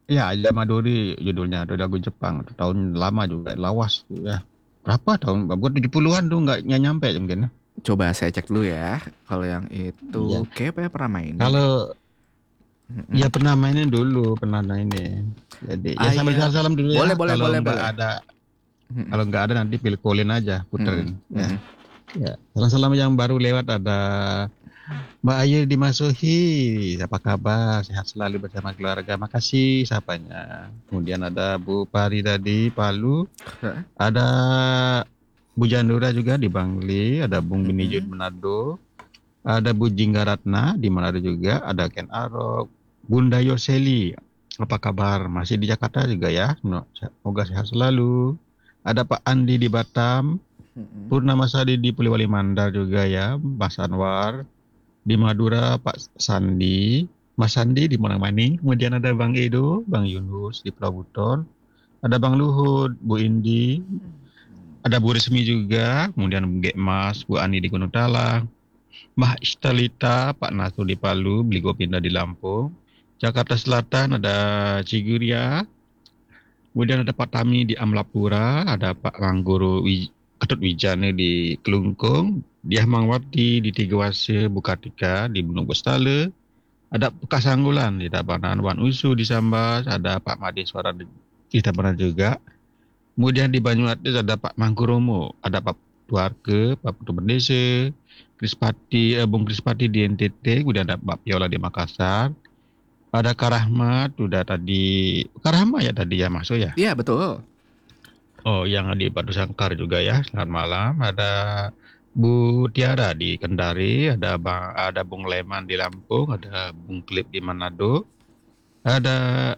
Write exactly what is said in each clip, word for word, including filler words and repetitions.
Ya, Yamadori judulnya, itu lagu Jepang, tahun lama juga, lawas ya. Berapa tahun? Buat tujuh puluhan tuh nggak nggak nyampe mungkin. Coba saya cek dulu ya. Kalau yang Iya. itu kayak pernah mainin deh. Kalau ya Mm-mm. pernah mainin dulu, pernah mainin. Jadi ya Ah sambil iya. salam-salam dulu Boleh, ya. boleh, Kalau boleh, nggak boleh. ada, Mm-mm. kalau nggak ada nanti pilih Colin aja, Mm-mm. puterin ya. Mm-mm. Ya, salam-salam yang baru lewat ada Mbak Ayu di Masuhi. Apa kabar? Sehat selalu bersama keluarga. Makasih sapanya. Kemudian ada Bu Farida di Palu. Hah? Ada Bu Jandura juga di Bangli. Ada Bung Binijun Mm-mm. Manado. Ada Bu Jingga Ratna di Manado juga. Ada Ken Arok. Bunda Yoseli. Apa kabar? Masih di Jakarta juga ya. No, semoga sehat selalu. Ada Pak Andi di Batam. Mm-mm. Purnama Sadi di Poliwali Mandar juga ya. Mas Anwar. Di Madura Pak Sandi, Mas Sandi di Monang-Maning, kemudian ada Bang Edo, Bang Yunus di Pulau Buton, ada Bang Luhut, Bu Indi, ada Bu Resmi juga, kemudian Bu Mas, Bu Ani di Gunung Talang, Mbah Istalita, Pak Nasu di Palu, Bligo Pindah di Lampung, Jakarta Selatan ada Ciguria, kemudian ada Pak Tami di Amlapura, ada Pak Manggoro Wi- Ketut Wijane di Kelungkung, Diah Mangwati di Tiga Wase, Bukatika di Gunung Bestale, ada bekas Anggulan di Tabanan, Wan Usu di Sambas, ada Pak Made Suara di di Tabanan juga. Kemudian di Banyuatis ada Pak Mangkuromo, ada Pak Tuarke, Pak Putu Bendese, Krispati, eh, Bung Krispati di N T T, kemudian ada Pak Piola di Makassar, ada Karahmat, udah tadi, Karahmat ya tadi ya masuk ya. Iya, betul. Oh, yang di Batu Sangkar juga ya, selamat malam. Ada Bu Tiara di Kendari, ada Bang, ada Bung Leman di Lampung, ada Bung Klip di Manado, ada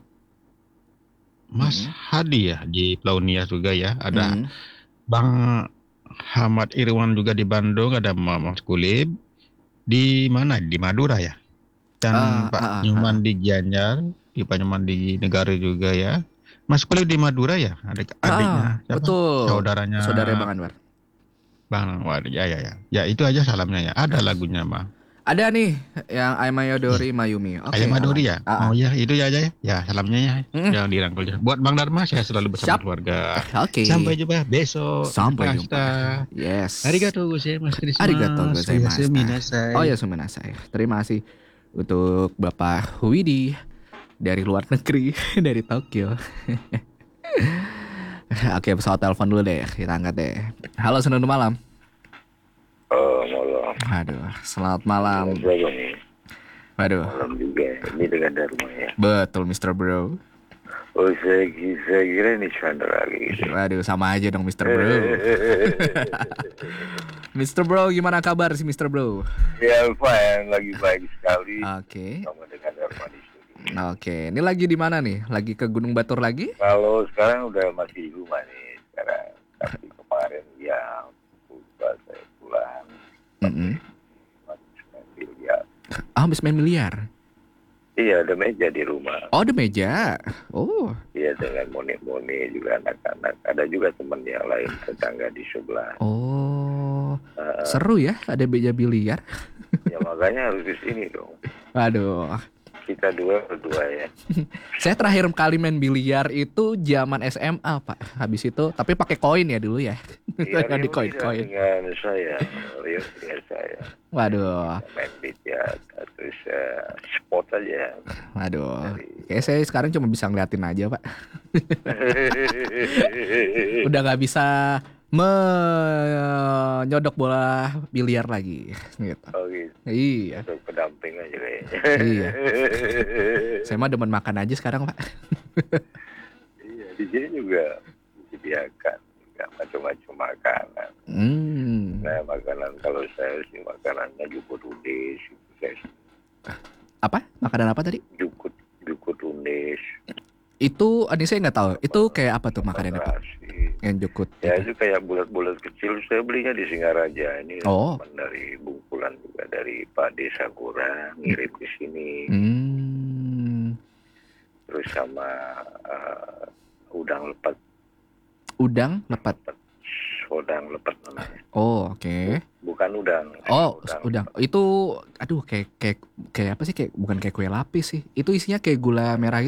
Mas Mm-mm. Hadi ya di Pulau Nias juga ya. Ada Mm-mm. Bang Hamad Irwan juga di Bandung. Ada Mas Kulib di mana? Di Madura ya. Dan Ah, Pak ah, ah, ah. Nyuman di Gianyar, di Pak Nyuman di Negara juga ya. Mas Kulib di Madura ya. Adik Ah, adiknya siapa? betul. Saudaranya Saudara Bang Anwar. Bang Wadi. Ya ya ya. Ya itu aja salamnya ya. Ada lagunya mah. Ada nih yang Ya. Aymayodori Mayumi. Ayam Oke, Maduri aman. ya. Ah, ah. Oh ya itu ya aja ya. Ya salamnya ya. Mm-mm. Jangan dirangkul. Buat Bang Dharma saya selalu bersama Siap. keluarga. Oke. Sampai jumpa besok. Sampai jumpa. Pasta. Yes. Arigatou gozaimasu. Arigatou Christmas. Oyasumi gozaimashita. Oh nasai. ya, suminasai. Terima kasih untuk Bapak Widi dari luar negeri, dari Tokyo. Oke, pesawat telepon dulu deh. Kita angkat deh. Halo, Senun malam. Oh, malam. Aduh, selamat Dengan malam. siapa nih? Waduh, Malam juga. Ini dengan Dharma ya. betul mister Bro. Oh, saya, ki- saya kira ini Chandra lagi. Waduh, sama aja dong mister Bro. mister Bro, gimana kabar sih mister Bro? Ya, fine. Lagi baik sekali. Oke. Sama dengan Dharma di studio. Oke, ini lagi di mana nih? Lagi ke Gunung Batur lagi? Kalau sekarang udah masih di rumah nih. Sekarang. Tapi kemarin ya, lupa saya pulang. Mm-mm. Masih ya. Ah, habis main miliar. Iya, ada meja di rumah. Oh, ada meja. Oh, Iya, dengan moni-moni juga anak-anak. Ada juga teman yang lain, tetangga di sebelah. oh, Eh, seru ya, ada meja biliar. ya makanya harus di sini dong. Aduh, Kita dua berdua ya. saya terakhir kali main biliar itu zaman S M A, Pak. Habis itu, tapi pakai koin ya dulu ya. Iya, Nggak di Rio tidak koin-koin. dengan saya. Rio dengan saya. Waduh, Main beat ya. Terus uh, spot aja. waduh. Dari- Kayak saya sekarang cuma bisa ngeliatin aja, Pak. Udah nggak bisa menyodok bola biliar lagi, gitu. Oh gitu. Iya, Untuk pendamping aja kayaknya. iya. Saya mah demen makan aja sekarang, Pak. Iya, di sini juga disediakan. Nggak macam-macam makanan. Hmm. Nah, makanan kalau saya sih makanannya jukut undis. Saya Apa? Makanan apa tadi? jukut jukut undis. Itu, ini saya nggak tahu. Itu kayak apa tuh makanannya, Pak? Terasi. Yang jukut Ya itu. itu kayak bulat-bulat kecil. Saya belinya di Singaraja. Ini Oh. teman dari Bungkulan juga dari Pak Desa Gura ngirim ke sini. Hmm. Terus sama eh, udang lepet, Udang lepat. lepet, udang lepet namanya. Oh, oke. Bukan udang. Oh, udang. udang. Itu, aduh, kayak kayak kayak apa sih? Kayak bukan kayak kue lapis sih. Itu isinya kayak gula merah